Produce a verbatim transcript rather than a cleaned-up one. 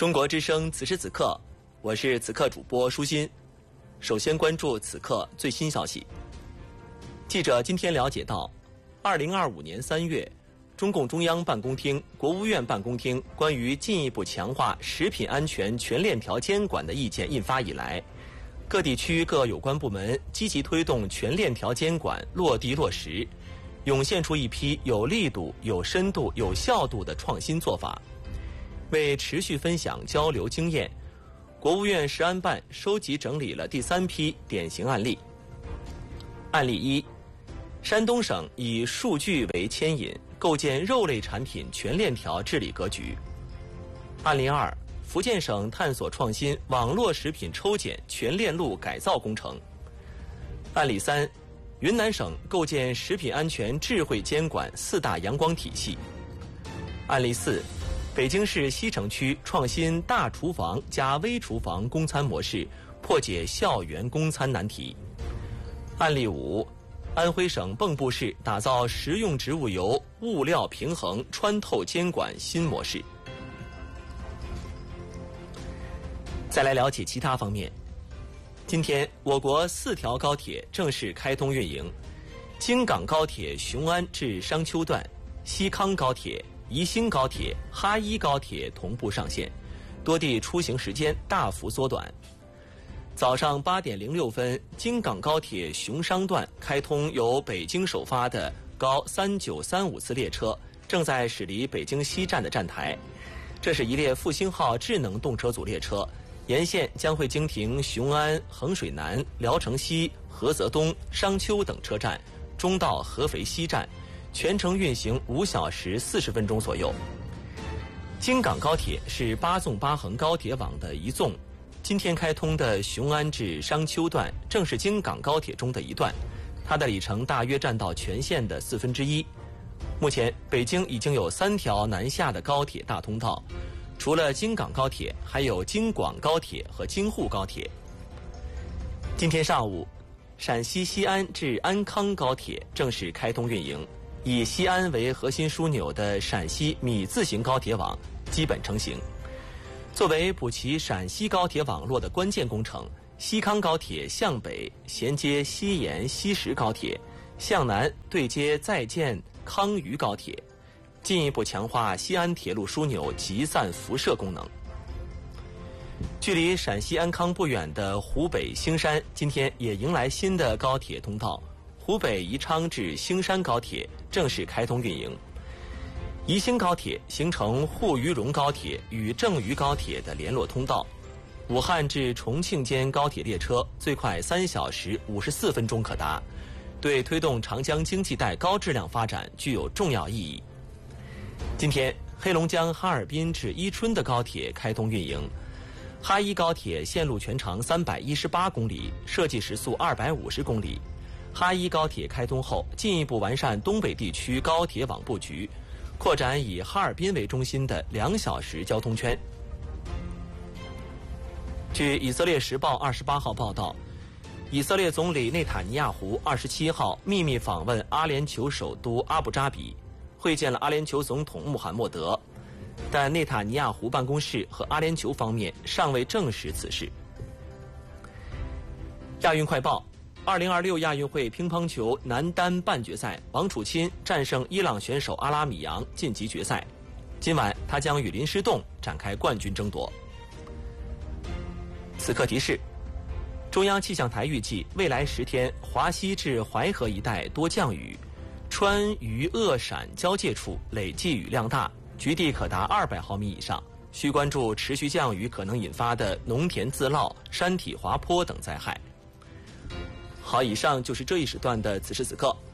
中国之声此时此刻，我是此刻主播舒心。首先关注此刻最新消息。记者今天了解到，二零二五年三月，中共中央办公厅、国务院办公厅关于进一步强化食品安全全链条监管的意见印发以来，各地区各有关部门积极推动全链条监管落地落实，涌现出一批有力度、有深度、有效度的创新做法。为持续分享交流经验，国务院食安办收集整理了第三批典型案例。案例一，山东省以数据为牵引，构建肉类产品全链条治理格局。案例二，福建省探索创新网络食品抽检全链路改造工程。案例三，云南省构建食品安全智慧监管四大阳光体系。案例四，北京市西城区创新大厨房加微厨房供餐模式，破解校园供餐难题。案例五，安徽省蚌埠市打造食用植物油物料平衡穿透监管新模式。再来了解其他方面。今天，我国四条高铁正式开通运营，京港高铁雄安至商丘段、西康高铁、宜兴高铁、哈一高铁同步上线，多地出行时间大幅缩短。早上八点零六分，京港高铁雄商段开通由北京首发的高三九三五次列车，正在驶离北京西站的站台。这是一列复兴号智能动车组列车，沿线将会经停雄安、衡水南、聊城西、菏泽东、商丘等车站，终到合肥西站，全程运行五小时四十分钟左右。京港高铁是八纵八横高铁网的一纵，今天开通的雄安至商丘段正是京港高铁中的一段，它的里程大约占到全线的四分之一。目前，北京已经有三条南下的高铁大通道，除了京港高铁，还有京广高铁和京沪高铁。今天上午，陕西西安至安康高铁正式开通运营，以西安为核心枢纽的陕西米字形高铁网基本成型。作为补齐陕西高铁网络的关键工程，西康高铁向北衔接西延西石高铁，向南对接在建康渝高铁，进一步强化西安铁路枢纽集散辐射功能。距离陕西安康不远的湖北兴山，今天也迎来新的高铁通道，湖北宜昌至兴山高铁正式开通运营。宜兴高铁形成沪渝蓉高铁与郑渝高铁的联络通道，武汉至重庆间高铁列车最快三小时五十四分钟可达，对推动长江经济带高质量发展具有重要意义。今天，黑龙江哈尔滨至伊春的高铁开通运营，哈一高铁线路全长三百一十八公里，设计时速二百五十公里。哈一高铁开通后，进一步完善东北地区高铁网布局，扩展以哈尔滨为中心的两小时交通圈。据以色列时报二十八号报道，以色列总理内塔尼亚胡二十七号秘密访问阿联酋首都阿布扎比，会见了阿联酋总统穆罕默德，但内塔尼亚胡办公室和阿联酋方面尚未证实此事。亚运快报：二零二六亚运会乒乓球男单半决赛，王楚钦战胜伊朗选手阿拉米扬晋级决赛。今晚他将与林诗栋展开冠军争夺。此刻提示：中央气象台预计未来十天，华西至淮河一带多降雨，川渝鄂陕交界处累计雨量大，局地可达二百毫米以上，需关注持续降雨可能引发的农田自涝、山体滑坡等灾害。好，以上就是这一时段的此时此刻。